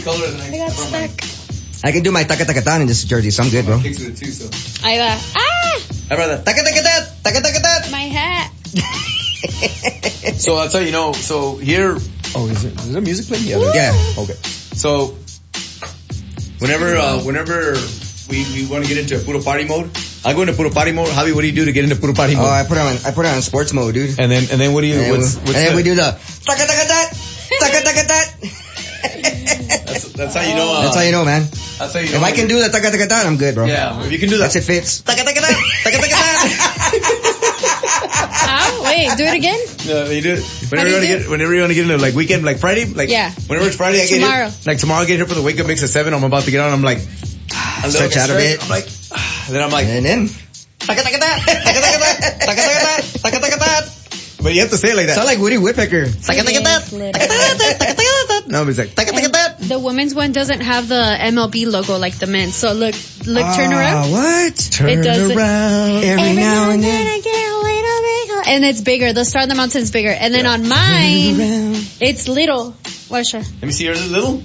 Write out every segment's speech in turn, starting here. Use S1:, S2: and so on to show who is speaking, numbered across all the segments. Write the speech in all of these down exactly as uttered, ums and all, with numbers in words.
S1: color and
S2: I got stuck.
S3: I can do my taka-taka-tan in this jersey, so I'm good, bro.
S1: Kicks with it too, so.
S2: Ahí va. Ah!
S1: How about that? Taka-taka-tat! Taka-taka-tat!
S2: My hat.
S1: So that's how you know. So here, oh, is it, is there music playing?
S3: Yeah. yeah.
S1: Okay. So whenever, uh, whenever we, we want to get into a puro party mode, I go into puro party mode. Javi, what do you do to get into puro party mode?
S3: Oh, I put it on, I put it on sports mode, dude.
S1: And then, and then what do you,
S3: and
S1: what's,
S3: then,
S1: what's
S3: and then
S1: the,
S3: we do the taka-taka-tat! Taka-taka-tat!
S1: That's, that's how you know. Uh,
S3: that's how you know, man.
S1: That's how you know.
S3: If I can do the taka-taka-tat, I'm good, bro.
S1: Yeah, if you can do that.
S3: That's it fits.
S1: Taka-taka-tat! Taka-taka-tat!
S2: How? Wait, do it again?
S1: No, you do it. Whenever
S2: do
S1: you want to
S2: you
S1: get, whenever you want to get into like weekend, like Friday, like
S2: yeah.
S1: Whenever it's Friday, I get
S2: tomorrow.
S1: here. Like tomorrow, I get here for the wake up mix at seven. I'm about to get on. I'm like,
S3: ah, stretch out a bit.
S1: I'm like, ah. And then I'm like,
S3: and then.
S1: Taka-taka-tat! Taka-taka-tat! Taka-taka-tat! Taka-taka-tat! But you have to say it like that.
S3: Sound like Woody Woodpecker.
S1: Taka-taka-tat! Taka-taka-tat! Taka-taka-tat! No, but it's like taka-taka-tat!
S2: The women's one doesn't have the M L B logo like the men's. So look, look,
S3: uh,
S2: turn around.
S3: What?
S1: Turn
S2: it doesn't.
S1: around.
S3: Every,
S2: Every
S3: now and then.
S2: I get a little bit, and it's bigger. The Star on the Mountain's bigger. And then
S1: Yeah.
S2: on mine, it's little. Watch her.
S1: Let me see, yours is little?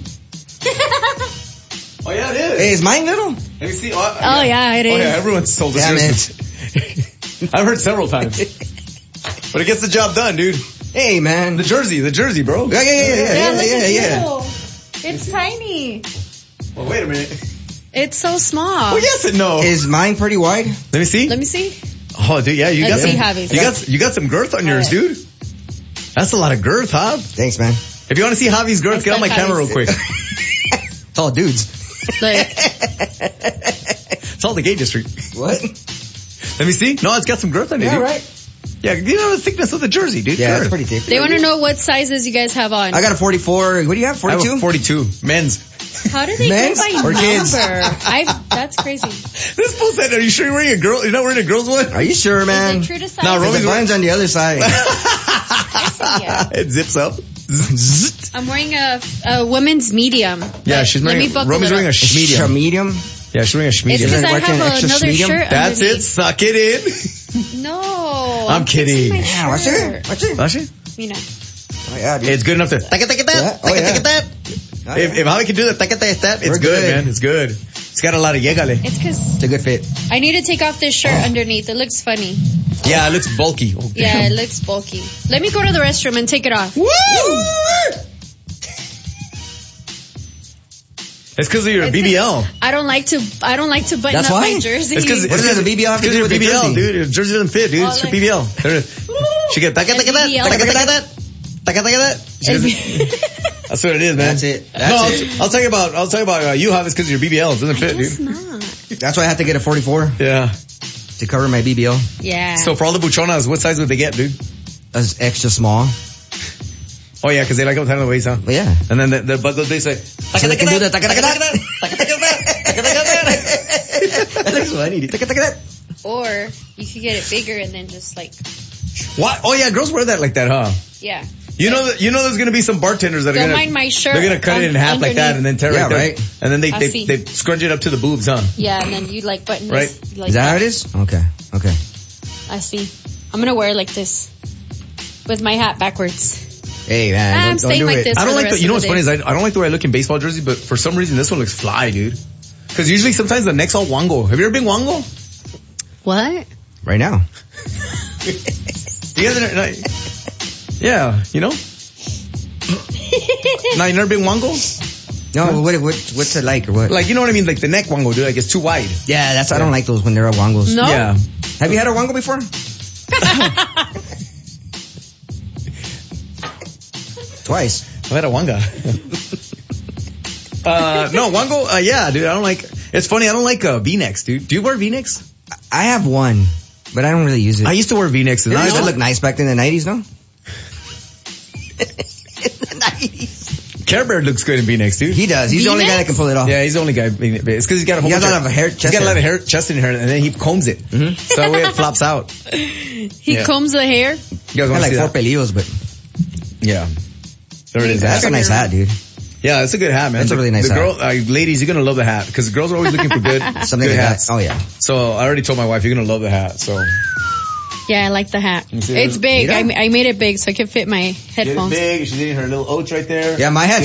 S1: Oh yeah, it is.
S3: Hey, is mine little?
S1: Let me see. Oh,
S2: Oh yeah, it is.
S1: Oh yeah, everyone's told us
S3: Yeah,
S1: yours. I've heard several times. But it gets the job done, dude.
S3: Hey, man.
S1: The jersey, the jersey, bro.
S3: Yeah, yeah, yeah, yeah, yeah,
S2: Yeah, look,
S3: yeah,
S2: it's
S3: yeah.
S2: little. It's tiny.
S1: Well, wait a minute.
S2: It's so small.
S1: Well, yes and no.
S3: Is mine pretty wide?
S1: Let me see.
S2: Let me see.
S1: Oh, dude, yeah, you
S2: Let's
S1: got
S2: see,
S1: some.
S2: Javi.
S1: You got you got some girth on yours,
S2: All right.
S1: dude. That's a lot of girth, huh?
S3: Thanks, man.
S1: If you want to see Javi's girth,
S2: I
S1: get on my
S2: said
S1: camera real
S2: Javi's.
S1: quick.
S3: It's all dudes.
S2: Look.
S1: It's all the gay district.
S3: What?
S1: Let me see. No, it's got some girth on it,
S3: Yeah,
S1: dude.
S3: right.
S1: Yeah, you know the thickness of the jersey, dude.
S3: Yeah,
S1: Girth.
S3: it's pretty thick.
S2: They want to know what sizes you guys have on.
S3: I got a forty-four. What do you have?
S1: I
S3: forty-two?
S1: have a forty-two. Men's.
S2: How do they
S3: Men's
S2: go by
S3: or
S2: number?
S3: kids?
S2: I that's crazy.
S1: This fool said, are you sure you're wearing a girl? You're not wearing a girl's one?
S3: Are you sure, man?
S2: Is it true to size?
S1: No,
S3: The
S1: Roby's
S3: button's on the other side.
S2: Yeah.
S1: It zips up.
S2: I'm wearing a, a woman's medium.
S1: Yeah,
S2: But
S1: she's
S2: let
S1: wearing,
S2: me buckle
S1: Roby's
S2: it
S1: wearing a
S2: up.
S1: schmedium.
S3: medium.
S1: Yeah, she's wearing a
S2: It's
S1: schmedium.
S2: because I
S3: working
S2: have
S3: extra
S2: another
S3: medium?
S2: shirt
S1: That's
S2: underneath.
S1: it. Suck it in.
S2: No.
S1: I'm kidding.
S2: fixing my
S3: Yeah, watch
S2: shirt.
S3: it. Watch it.
S1: Watch it.
S2: You know.
S3: Oh, yeah, dude.
S1: It's good enough to.
S3: Yeah. Oh, yeah. Oh,
S1: If,
S3: yeah.
S1: if Javi can do that, it's
S3: We're
S1: good,
S3: good.
S1: man. It's good. It's got a lot of yegale.
S2: It's because
S3: It's a good fit.
S2: I need to take off this shirt underneath. It looks funny.
S1: Yeah, it looks bulky. Oh,
S2: Yeah,
S1: damn.
S2: it looks bulky. Let me go to the restroom and take it off.
S1: Woo! It's because of your
S2: It's
S1: B B L.
S2: I don't like to. I don't like to button
S3: That's
S2: up
S3: why?
S2: my jersey.
S1: It's because
S3: What does the B B L have to do
S1: your
S3: with the
S1: B B L,
S3: jersey?
S1: dude. Your jersey doesn't fit, dude.
S2: Oh,
S1: It's your
S2: like-
S1: B B L. There it is. She get taka taka that,
S2: B B L.
S1: taka taka that, taka taka that. She doesn't- That's what it is, man.
S3: That's it. That's
S1: no,
S3: it.
S1: I'll, I'll tell you about. I'll tell you about uh, you, Javi. It's because your B B L it doesn't fit,
S2: It's
S1: dude.
S2: not.
S3: That's why I have to get a forty-four
S1: Yeah.
S3: to cover my B B L.
S2: Yeah.
S1: So for all the buchonas, what size would they get, dude?
S3: That's extra small.
S1: Oh yeah, because they like them tight on the waist, huh?
S3: But yeah.
S1: And then the, the but they say.
S3: So they can do the taka taka that. Taka taka that. That looks funny. dude. Taka taka that.
S2: Or you could get it bigger and then just like,
S1: What? Oh yeah, girls wear that like that, huh?
S2: yeah.
S1: You know that you know there's gonna be some bartenders that are
S2: Don't
S1: gonna
S2: mind my shirt.
S1: they're gonna cut it in
S2: un-
S1: half like that and then tear
S3: Yeah,
S1: it right,
S3: right.
S1: there. And then they
S2: I
S1: they,
S2: see.
S1: they scrunch it up to the boobs, huh?
S2: Yeah, and then you like button
S1: Right.
S2: this. Like
S3: Is that how it is? Okay. Okay.
S2: I see. I'm gonna wear it like this. With my hat backwards.
S3: Hey, man.
S2: I'm
S3: Don't, don't
S2: staying
S3: do
S2: like
S3: it.
S2: this.
S1: I
S2: for
S1: don't
S2: the
S1: like the,
S2: rest
S1: you know
S2: of
S1: what's
S2: the
S1: funny is
S2: day.
S1: I, I don't like the way I look in baseball jerseys, but for some reason this one looks fly, dude. Cause usually sometimes the neck's all wango. Have you ever been wango?
S2: What?
S3: Right now.
S1: You guys are, like, yeah, you know? No, you never been wango?
S3: No, what, what, what's it like or what?
S1: Like, you know what I mean? Like the neck wango, dude. Like it's too wide.
S3: Yeah, that's, I don't like those when they're wongos.
S2: No?
S1: Yeah.
S3: Have you had a wongo before? Twice.
S1: I've had a wanga. uh, no, wango, uh, yeah, dude. I don't like, it's funny. I don't like, uh, V-necks, dude. Do you wear V-necks?
S3: I have one, but I don't really use it.
S1: I used to wear V-necks.
S3: It
S1: And I,
S3: used to look nice back in the nineties, no? In the nineties.
S1: Care Bear looks good in V-necks, dude.
S3: He does. He's the only guy that can pull it off.
S1: Yeah, he's the only guy. It's because he's got a whole
S3: He has
S1: bunch
S3: a lot of hair,
S1: He's
S3: chest
S1: got a lot of
S3: hair.
S1: hair, chest in hair, and then he combs it. Mm-hmm. So that way it flops out.
S2: He
S1: Yeah.
S2: combs the hair.
S1: You guys
S3: I
S1: want
S3: got
S1: to
S3: like
S1: see
S3: four
S1: that?
S3: pelillos, but
S1: Yeah. There it is.
S3: that's a nice hat, dude.
S1: Yeah, it's a good hat, man.
S3: That's a
S1: The-
S3: really nice
S1: the
S3: hat.
S1: girl, uh, ladies, you're gonna love the hat because girls are always looking for good,
S3: Something
S1: good
S3: like
S1: hats.
S3: that. Oh yeah.
S1: So I already told my wife you're gonna love the hat. So
S2: Yeah, I like the hat.
S1: You see
S2: It's
S1: that?
S2: big.
S3: Yeah.
S2: I, I made it big so it can fit my
S1: get it
S2: headphones.
S1: big. She's eating her little oats right there.
S3: Yeah, my hat